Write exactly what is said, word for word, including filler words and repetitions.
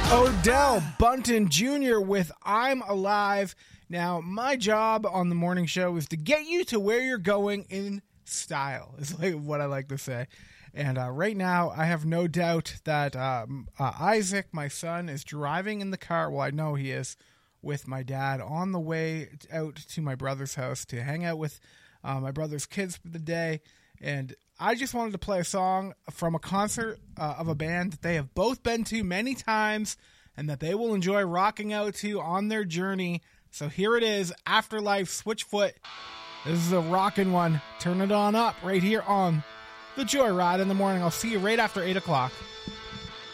Odell Bunton Junior with I'm Alive. Now, my job on the morning show is to get you to where you're going in style, is like what I like to say. And uh, right now, I have no doubt that um, uh, Isaac, my son, is driving in the car. Well, I know he is, with my dad on the way out to my brother's house to hang out with uh, my brother's kids for the day. And I just wanted to play a song from a concert uh, of a band that they have both been to many times and that they will enjoy rocking out to on their journey. So here it is, Afterlife, Switchfoot. This is a rockin' one. Turn it on up right here on The Joyride in the Morning. I'll see you right after eight o'clock.